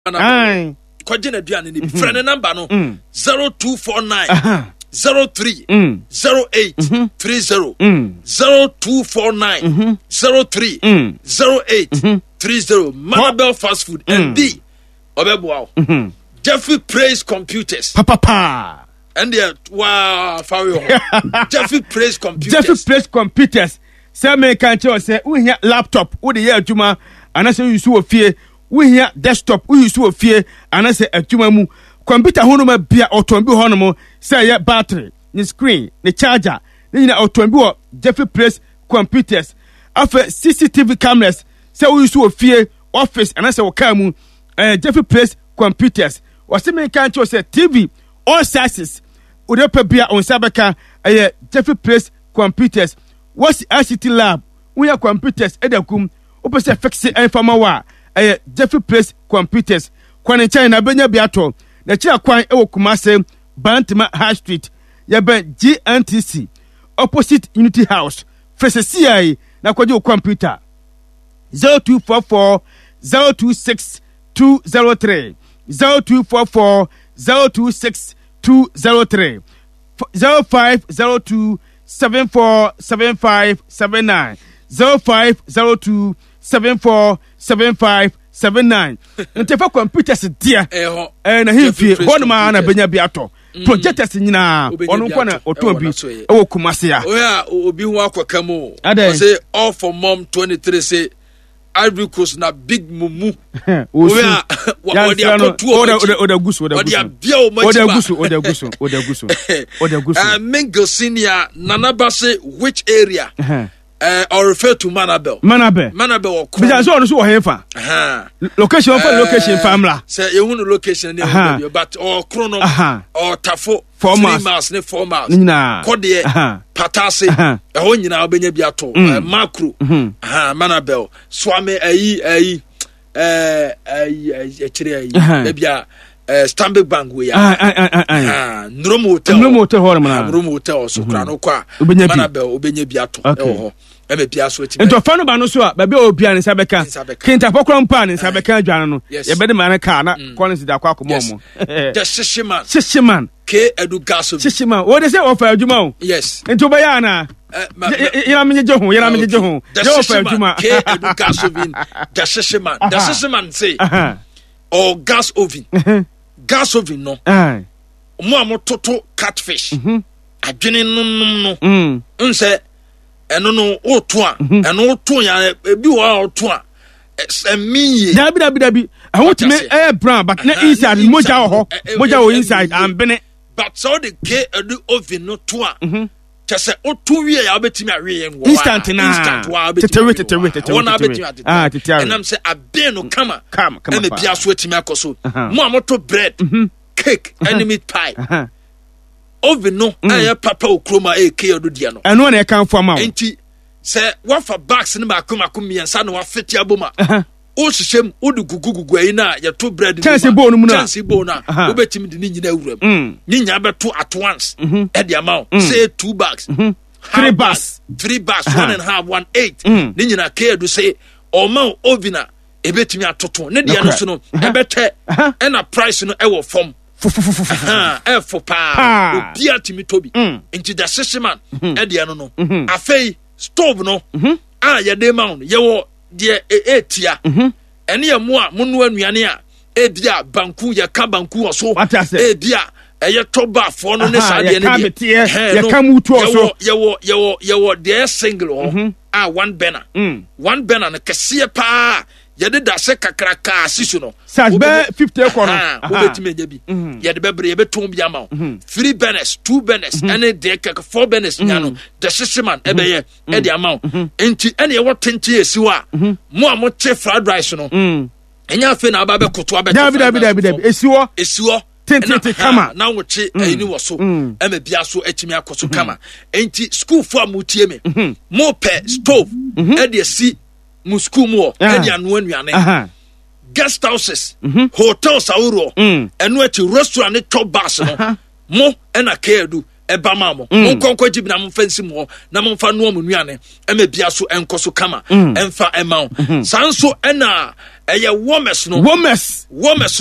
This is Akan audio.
Aye. Kwajina duane ni friend number no 0249 03 08 30 0249 03 08 30 Manabel Fast Food and D Obebo Jeffrey Praise Computers Papa and there Fario Jeffrey Praise Computers say me kan che say we hear laptop we dey adwuma anase use wo fie we hear desktop we use wo fie anase adwuma mu computer hono ma bia oton bi hono mo say ya battery ni screen ni charger ni na oton bi wo Jeffrey Praise Computers afa CCTV cameras say we use wo fie office anase wo ka mu Jeffrey Praise Computers was me kan che say TV all sizes odepa bia on sabeka Jeffrey Praise Computers. What's ICT lab? We have computers edakum. Opese fix informa wa. Jeffrey Praise Computers. Kwan China benya biato. Na chia kwan ewo Kumase Bantima High Street. Yabe GNTC. Opposite Unity House. Fresh CI na kwaje computer. 0244 026 203 0244 026 203 0502 747579 0502 747579 Ntefa computers dia na himfie honma na benya biato projectors nyina onu kwa na otobi ewo Kumase ya obi hu akwaka mu say all for mom 23 say Ivory Coast na big mumu oya wodi akotu oda gusu Mingle Senior Nanabase which area or refer to Manabel or because so no hefa location family say you want location but or chrono or tafo 4 miles ne 4 miles kode patase ho nyina obenya biato macro Manabel swame ayi chire ayi bia Stanbic Bank we Nrom hotel so kra no kwa Manabel obenya biato ho emepiaso eti ento fa no ba no so a ba be obia ne sabeka kinta pokron pa ne sabeka adwan no ye be de man ka na collins da kwa komo mo the shishiman K Edu Gaso shishiman what they say offer adwuma o yes ento ba ya na yira menye je ho yo offer adwuma K Edu Gaso vin the shishiman say or gas oven no mo amototo catfish adwene no nse eno no oto a eno oto ya ebi wa oto a emiye dabi I want to make brown but na inside moja inside and bene but so the K Edu oven no to a chese oto wie ya obetimi awe en instant wa tetere and I'm say abe no kama e me bia so etimi akoso mo amoto bread cake and meat pie oven no aye papa okroma K Edu dia no eno na e kan for ma enti se wafa box ne makomakom miensa na wafeti aboma o hyehyem o de gugugugu ayi na ye to bread chance bone mu na chance bone na obetimi de ni nyina awuram ni nya beto at once e de amount say 2 bags 3 bags 1 and half 1 8 ni nyina K Edu say o ma ovina ebetimi atoto ne de no so no ebete e na price no e wo fom for pa obi atimi tobi into the shishiman e de no afei stove no ye dey mount ye wo de etia ene ye mo a monu anuane a ebia banku ye ka banku oso ebia eye toba fo no ne sa de ne ye ka mutu oso ye wo de single one banner na kese pa ye de da se kakraka asisu no sas be 50 kono obetime nya bi ye de bebre ye beton bi ama 3 banners 2 banners ene de kak 4 banners nya no the shishiman ebe ye e de ama enti ene ye wotenti esiwa mo a mo che fried rice no enya fe na aba be koto aba dabi esiwo tenti kama na wo che eni wo so ema bia so atimi akoso kama enti school fo amutie me mo pe stove e de si muskumo e de anu anuane guest houses hotels awuro enu ati restaurant top bars no mo e na K Edu e ba ma mo konko jibi na mo fansi mo na mo fa no mo nuane ema bia so enkoso kama emfa ema sanso e na ɛyɛ warmers no warmers